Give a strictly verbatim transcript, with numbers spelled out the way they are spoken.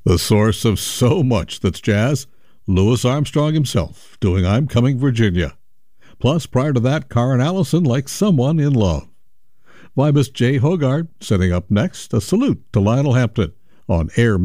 The source of so much that's jazz, Louis Armstrong himself doing I'm Coming Virginia. Plus, prior to that, Karen Allison like Someone in Love. Vibus J. Hogarth setting up next, a salute to Lionel Hampton on Air